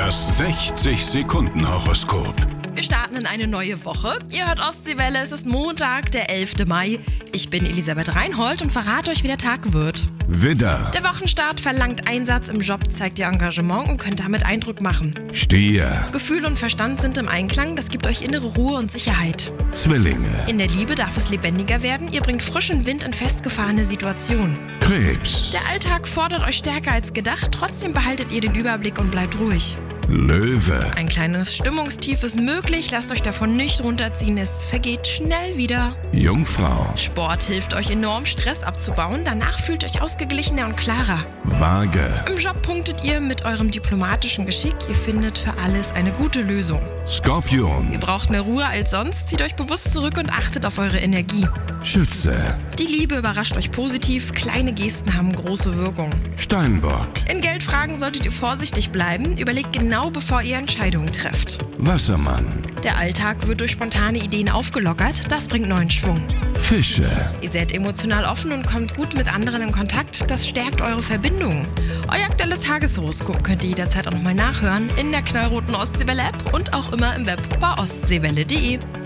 Das 60-Sekunden-Horoskop. Wir starten in eine neue Woche. Ihr hört Ostseewelle, es ist Montag, der 11. Mai. Ich bin Elisabeth Reinhold und verrate euch, wie der Tag wird. Widder, Der Wochenstart verlangt Einsatz im Job, zeigt ihr Engagement und könnt damit Eindruck machen. Stier, Gefühl und Verstand sind im Einklang, das gibt euch innere Ruhe und Sicherheit. Zwillinge, In der Liebe darf es lebendiger werden, ihr bringt frischen Wind in festgefahrene Situationen. Krebs, Der Alltag fordert euch stärker als gedacht, trotzdem behaltet ihr den Überblick und bleibt ruhig. Löwe, Ein kleines Stimmungstief ist möglich, lasst euch davon nicht runterziehen, es vergeht schnell wieder. Jungfrau, Sport hilft euch enorm, Stress abzubauen, danach fühlt euch ausgeglichener und klarer. Waage, Im Job punktet ihr mit eurem diplomatischen Geschick, ihr findet für alles eine gute Lösung. Skorpion, Ihr braucht mehr Ruhe als sonst, zieht euch bewusst zurück und achtet auf eure Energie. Schütze, Die Liebe überrascht euch positiv, kleine Gesten haben große Wirkung. Steinbock, In Geldfragen solltet ihr vorsichtig bleiben, überlegt genau, bevor ihr Entscheidungen trefft. Wassermann, Der Alltag wird durch spontane Ideen aufgelockert, das bringt neuen Schwung. Fische. Ihr seid emotional offen und kommt gut mit anderen in Kontakt, das stärkt eure Verbindungen. Euer aktuelles Tageshoroskop könnt ihr jederzeit auch nochmal nachhören in der knallroten Ostseewelle-App und auch immer im Web bei ostseewelle.de.